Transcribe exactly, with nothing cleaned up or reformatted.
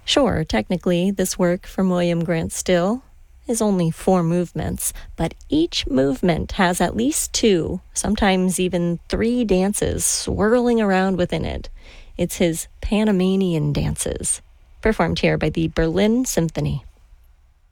Sure, technically, this work from William Grant Still is only four movements, but each movement has at least two, sometimes even three dances swirling around within it. It's his Panamanian dances, performed here by the Berlin Symphony.